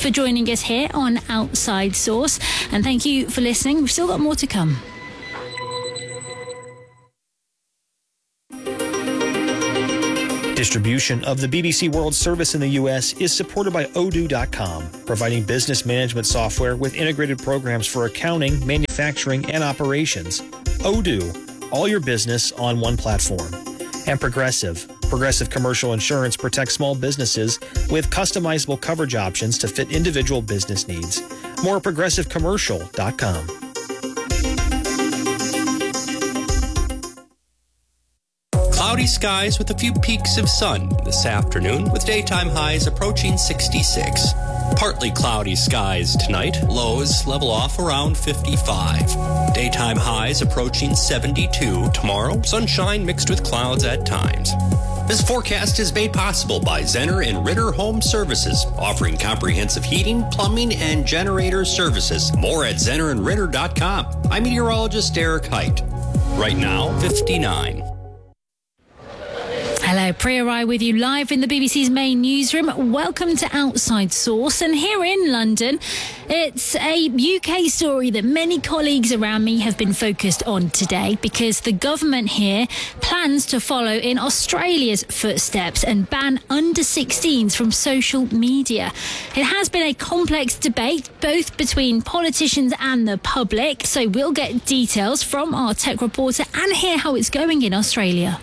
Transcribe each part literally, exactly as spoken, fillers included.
for joining us here on Outside Source. And thank you for listening. We've still got more to come. Distribution of the B B C World Service in the U S is supported by Odoo dot com, providing business management software with integrated programs for accounting, manufacturing, and operations. Odoo, all your business on one platform. And Progressive. Progressive Commercial Insurance protects small businesses with customizable coverage options to fit individual business needs. More at progressive commercial dot com. Cloudy skies with a few peaks of sun this afternoon, with daytime highs approaching sixty-six. Partly cloudy skies tonight, lows level off around fifty-five. Daytime highs approaching seventy-two. Tomorrow, sunshine mixed with clouds at times. This forecast is made possible by Zenner and Ritter Home Services, offering comprehensive heating, plumbing, and generator services. More at zenner and ritter dot com. I'm meteorologist Derek Height. Right now, fifty-nine. Hello, Priya Rai with you live in the B B C's main newsroom. Welcome to Outside Source. And here in London, it's a U K story that many colleagues around me have been focused on today, because the government here plans to follow in Australia's footsteps and ban under sixteens from social media. It has been a complex debate, both between politicians and the public, so we'll get details from our tech reporter and hear how it's going in Australia.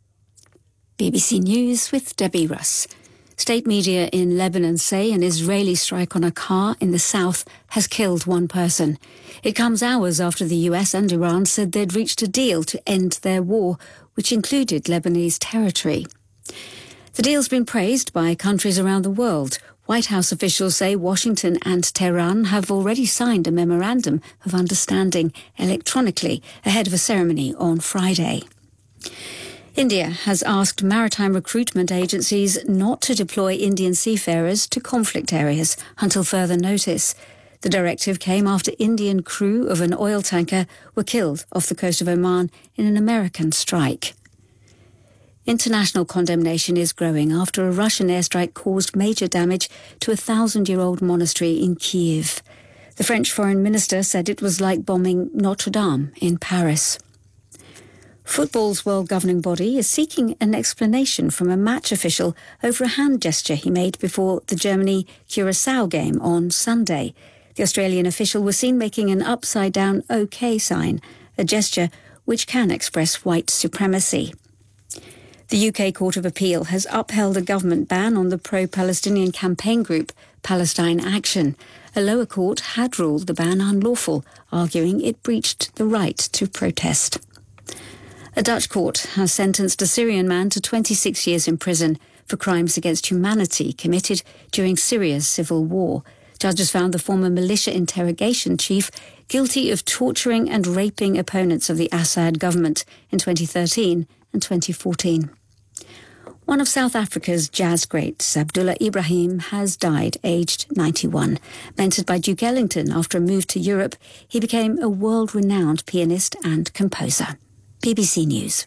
B B C News with Debbie Russ. State media in Lebanon say an Israeli strike on a car in the south has killed one person. It comes hours after the U S and Iran said they'd reached a deal to end their war, which included Lebanese territory. The deal's been praised by countries around the world. White House officials say Washington and Tehran have already signed a memorandum of understanding electronically ahead of a ceremony on Friday. India has asked maritime recruitment agencies not to deploy Indian seafarers to conflict areas until further notice. The directive came after Indian crew of an oil tanker were killed off the coast of Oman in an American strike. International condemnation is growing after a Russian airstrike caused major damage to a thousand-year-old monastery in Kiev. The French foreign minister said it was like bombing Notre Dame in Paris. Football's world governing body is seeking an explanation from a match official over a hand gesture he made before the Germany-Curaçao game on Sunday. The Australian official was seen making an upside-down OK sign, a gesture which can express white supremacy. The U K Court of Appeal has upheld a government ban on the pro-Palestinian campaign group Palestine Action. A lower court had ruled the ban unlawful, arguing it breached the right to protest. A Dutch court has sentenced a Syrian man to twenty-six years in prison for crimes against humanity committed during Syria's civil war. Judges found the former militia interrogation chief guilty of torturing and raping opponents of the Assad government in twenty thirteen and twenty fourteen. One of South Africa's jazz greats, Abdullah Ibrahim, has died aged ninety-one. Mentored by Duke Ellington after a move to Europe, he became a world-renowned pianist and composer. B B C News.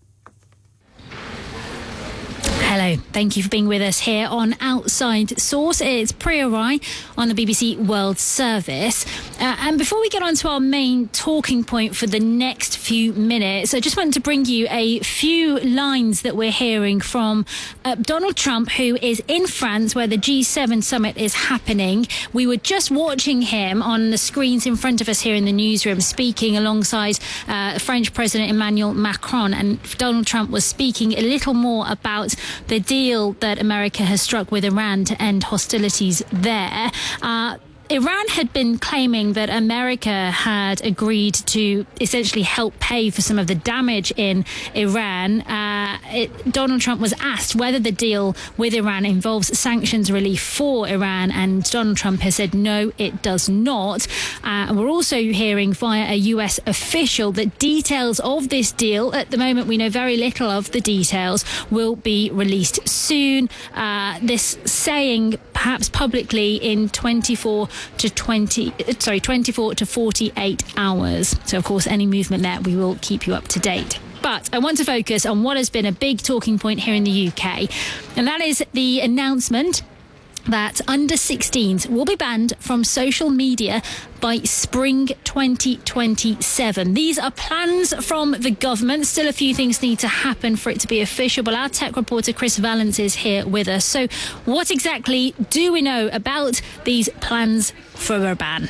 Hello, thank you for being with us here on Outside Source. It's Priya Rai on the B B C World Service. Uh, and before we get on to our main talking point for the next few minutes, I just wanted to bring you a few lines that we're hearing from uh, Donald Trump, who is in France where the G seven summit is happening. We were just watching him on the screens in front of us here in the newsroom, speaking alongside uh, French President Emmanuel Macron. And Donald Trump was speaking a little more about the deal that America has struck with Iran to end hostilities there. Uh, Iran had been claiming that America had agreed to essentially help pay for some of the damage in Iran. Uh, it, Donald Trump was asked whether the deal with Iran involves sanctions relief for Iran, and Donald Trump has said no, it does not. Uh, and we're also hearing via a U S official that details of this deal, at the moment we know very little of the details, will be released soon. Uh, this saying perhaps publicly in twenty-four to twenty, sorry, twenty-four to forty-eight hours. So, of course, any movement there, we will keep you up to date. But I want to focus on what has been a big talking point here in the U K, and that is the announcement that under sixteens will be banned from social media by spring twenty twenty-seven. These are plans from the government. Still a few things need to happen for it to be official, but our tech reporter Chris Valence is here with us. So what exactly do we know about these plans for a ban?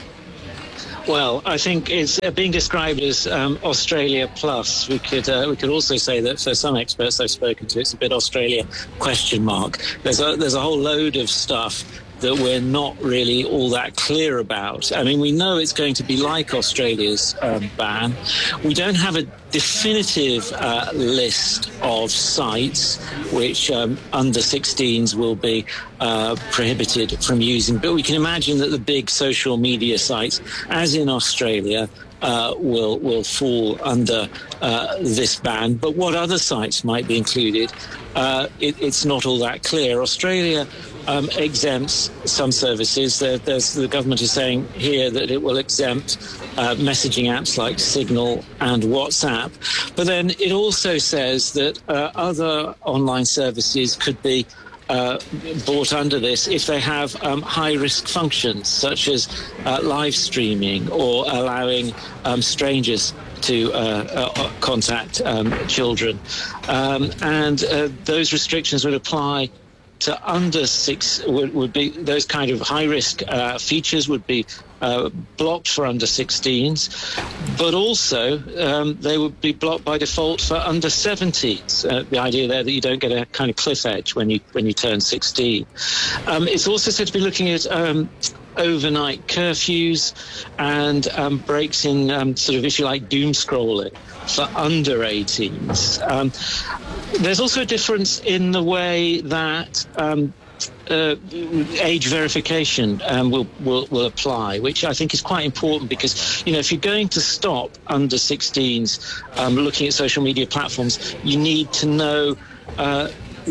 Well, I think it's being described as um, Australia plus. We could uh, we could also say that for some experts I've spoken to, it's a bit Australia question mark. There's a, there's a whole load of stuff that we're not really all that clear about. I mean, we know it's going to be like Australia's um, ban. We don't have a definitive uh, list of sites which um, under sixteens will be uh, prohibited from using. But we can imagine that the big social media sites, as in Australia, Uh, will will fall under uh, this ban. But what other sites might be included, uh, it, it's not all that clear. Australia um, exempts some services. There, there's, the government is saying here that it will exempt uh, messaging apps like Signal and WhatsApp. But then it also says that uh, other online services could be Uh, brought under this if they have um, high-risk functions such as uh, live streaming or allowing um, strangers to uh, uh, contact um, children. Um, and uh, those restrictions would apply to under six, would, would be those kind of high-risk uh, features would be uh, blocked for under sixteens, but also um, they would be blocked by default for under seventeens. Uh, the idea there that you don't get a kind of cliff edge when you when you turn sixteen. Um, it's also said to be looking at um, overnight curfews and um, breaks in um, sort of, if you like, doom scrolling for under eighteens. Um, there's also a difference in the way that um, uh, age verification um, will, will will apply, which I think is quite important because, you know, if you're going to stop under sixteens um, looking at social media platforms, you need to know uh,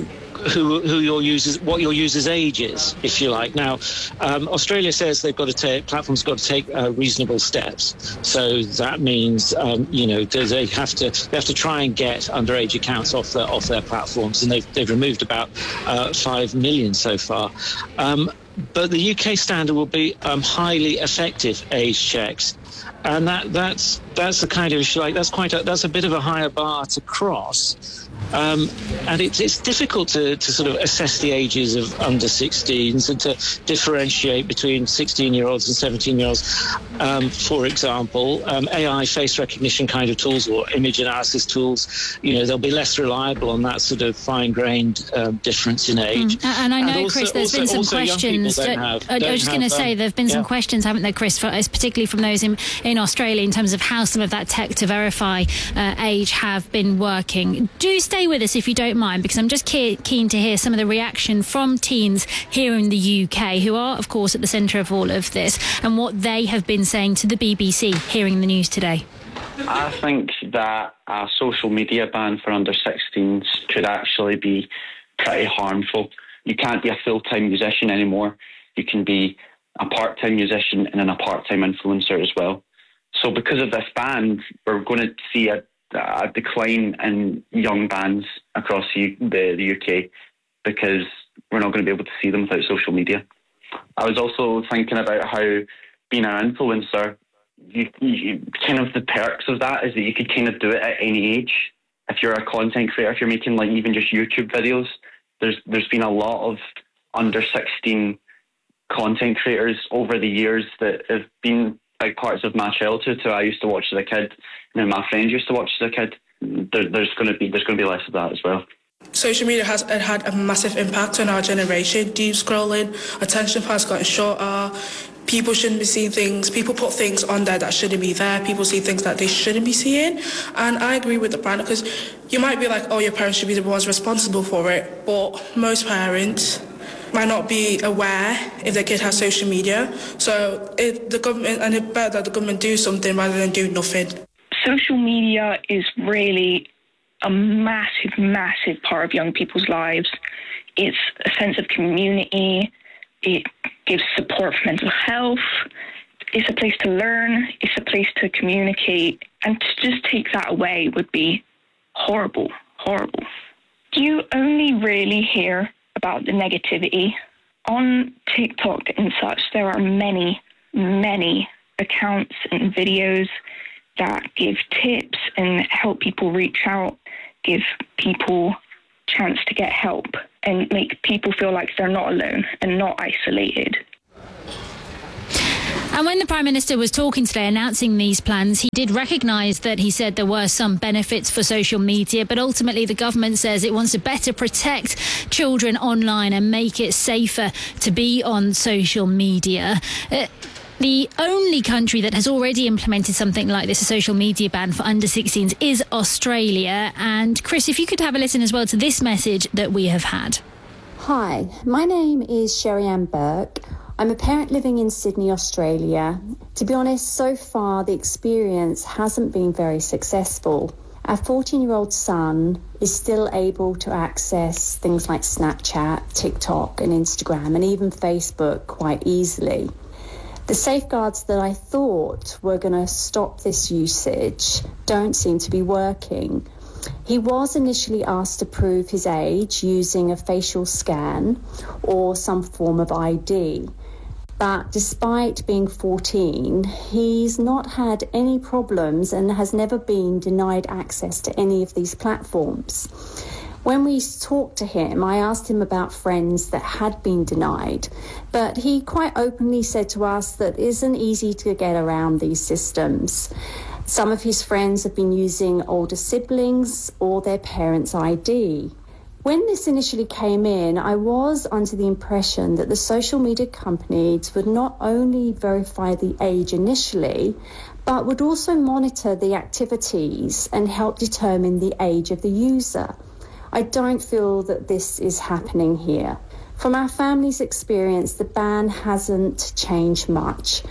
who who your users, what your users' age is, if you like. Now, um, Australia says they've got to take, platforms got to take uh, reasonable steps. So that means, um, you know, they have to they have to try and get underage accounts off their off their platforms, and they've they've removed about uh, five million so far. Um, but the U K standard will be um, highly effective age checks. And that that's that's the kind of, if you like, that's quite a, that's a bit of a higher bar to cross. Um, and it's, it's difficult to, to sort of assess the ages of under sixteens and to differentiate between sixteen-year-olds and seventeen-year-olds. Um, for example, um, A I face recognition kind of tools or image analysis tools, you know, they'll be less reliable on that sort of fine-grained um, difference in age. Mm. And I know, and also, Chris, there's also, been some also questions. Don't have, I, I was just going to say, there have been yeah. some questions, haven't there, Chris, for, particularly from those in, in Australia, in terms of how some of that tech to verify uh, age have been working. Do stay with us if you don't mind, because I'm just ke- keen to hear some of the reaction from teens here in the U K, who are, of course, at the centre of all of this, and what they have been saying to the B B C hearing the news today. I think that a social media ban for under sixteens could actually be pretty harmful. You can't be a full-time musician anymore. You can be a part-time musician and then a part-time influencer as well. So because of this ban, we're going to see a, a decline in young bands across the, the, the U K because we're not going to be able to see them without social media. I was also thinking about how being an influencer, you, you, kind of the perks of that is that you could kind of do it at any age. If you're a content creator, if you're making like even just YouTube videos, there's there's been a lot of under sixteen content creators over the years that have been big parts of my childhood, who I used to watch as a kid, and then my friends used to watch as a kid. There, there's going to be there's going to be less of that as well. Social media has had a massive impact on our generation. Doom scrolling, attention spans gotten shorter. People shouldn't be seeing things. People put things on there that shouldn't be there. People see things that they shouldn't be seeing. And I agree with the brand, because you might be like, oh, your parents should be the ones responsible for it. But most parents might not be aware if their kid has social media. So if the government, and it's better that the government do something rather than do nothing. Social media is really a massive, massive part of young people's lives. It's a sense of community. It gives support for mental health. It's a place to learn. It's a place to communicate. And to just take that away would be horrible, horrible. You only really hear about the negativity On TikTok and such, there are many, many accounts and videos that give tips and help people reach out, give people chance to get help and make people feel like they're not alone and not isolated. And when the Prime Minister was talking today, announcing these plans, he did recognise that he said there were some benefits for social media, but ultimately the government says it wants to better protect children online and make it safer to be on social media. Uh, The only country that has already implemented something like this, a social media ban for under sixteens, is Australia. And Chris, if you could have a listen as well to this message that we have had. Hi, my name is Sherry Ann Burke. I'm a parent living in Sydney, Australia. To be honest, so far the experience hasn't been very successful. Our fourteen-year-old son is still able to access things like Snapchat, TikTok and Instagram and even Facebook quite easily. The safeguards that I thought were going to stop this usage don't seem to be working. He was initially asked to prove his age using a facial scan or some form of I D. But despite being fourteen, he's not had any problems and has never been denied access to any of these platforms. When we talked to him, I asked him about friends that had been denied, but he quite openly said to us that it isn't easy to get around these systems. Some of his friends have been using older siblings or their parents' I D. When this initially came in, I was under the impression that the social media companies would not only verify the age initially, but would also monitor the activities and help determine the age of the user. I don't feel that this is happening here. From our family's experience, the ban hasn't changed much.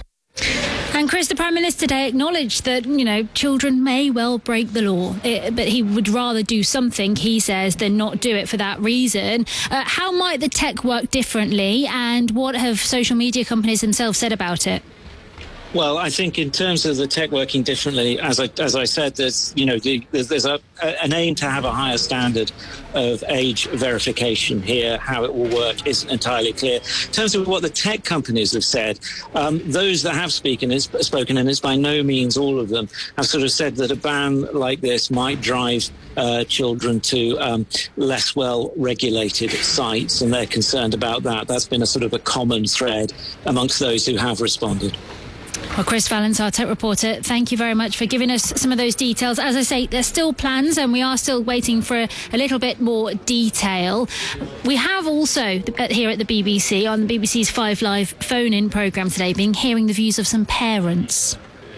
And Chris, the Prime Minister today acknowledged that, you know, children may well break the law, it, but he would rather do something, he says, than not do it for that reason. Uh, how might the tech work differently, and what have social media companies themselves said about it? Well, I think in terms of the tech working differently, as I as I said, there's you know the, there's, there's a, a, an aim to have a higher standard of age verification here. How it will work isn't entirely clear. In terms of what the tech companies have said, um, those that have spoken is spoken, and it's by no means all of them, have sort of said that a ban like this might drive uh, children to um, less well regulated sites, and they're concerned about that. That's been a sort of a common thread amongst those who have responded. Well, Chris Vallance, our tech reporter, thank you very much for giving us some of those details. As I say, there's still plans and we are still waiting for a, a little bit more detail. We have also, here at the B B C, on the B B C's Five Live phone-in programme today, been hearing the views of some parents.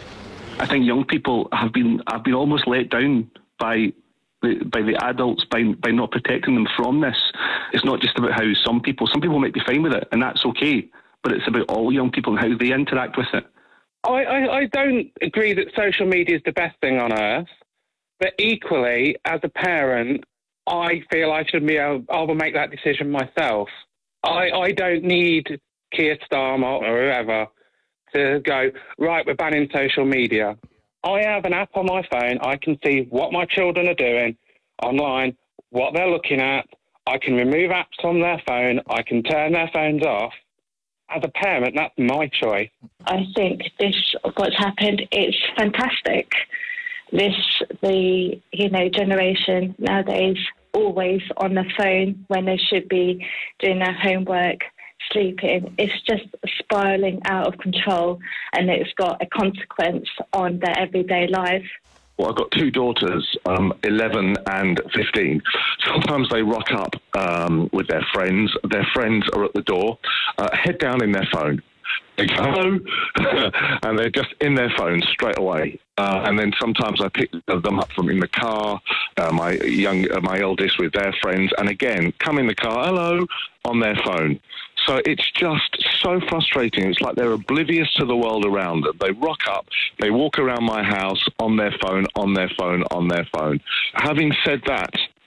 I think young people have been have been almost let down by the, by the adults by, by not protecting them from this. It's not just about how some people, some people might be fine with it, and that's okay, but it's about all young people and how they interact with it. I, I, I don't agree that social media is the best thing on earth, but equally, as a parent, I feel I should be able, able to make that decision myself. I, I don't need Keir Starmer or whoever to go, right, we're banning social media. I have an app on my phone. I can see what my children are doing online, what they're looking at. I can remove apps from their phone. I can turn their phones off. As a parent, that's my choice. I think this, what's happened, it's fantastic. This, the, you know, generation nowadays always on the phone when they should be doing their homework, sleeping. It's just spiralling out of control, and it's got a consequence on their everyday life. Well, I've got two daughters, um, eleven and fifteen. Sometimes they rock up um, with their friends. Their friends are at the door, uh, head down in their phone. They go, hello, and they're just in their phones straight away. Uh, and then sometimes I pick them up from in the car, uh, my young, uh, my eldest with their friends, and again, come in the car, hello, on their phone. So it's just so frustrating. It's like they're oblivious to the world around them. They rock up, they walk around my house on their phone, on their phone, on their phone. Having said that,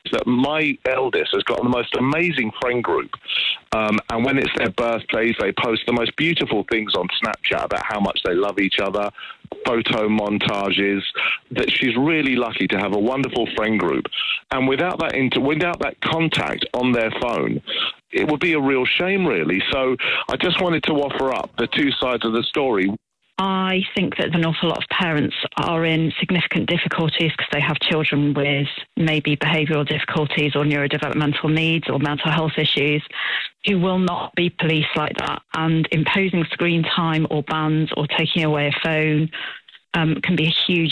that my eldest has got the most amazing friend group. Um, and when it's their birthdays, they post the most beautiful things on Snapchat about how much they love each other, photo montages, that she's really lucky to have a wonderful friend group. And without that inter- without that contact on their phone, it would be a real shame, really. So I just wanted to offer up the two sides of the story. I think that an awful lot of parents are in significant difficulties because they have children with maybe behavioural difficulties or neurodevelopmental needs or mental health issues who will not be policed like that. And imposing screen time or bans or taking away a phone um, can be a huge